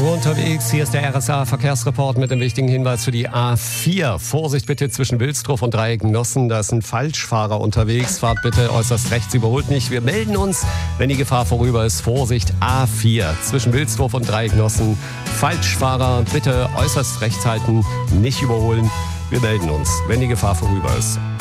Unterwegs, hier ist der RSA-Verkehrsreport mit dem wichtigen Hinweis für die A4. Vorsicht bitte zwischen Wilsdruff und Dreiecknossen, da ist ein Falschfahrer unterwegs. Fahrt bitte äußerst rechts, überholt nicht. Wir melden uns, wenn die Gefahr vorüber ist. Vorsicht, A4 zwischen Wilsdruff und Dreiecknossen. Falschfahrer bitte äußerst rechts halten, nicht überholen. Wir melden uns, wenn die Gefahr vorüber ist.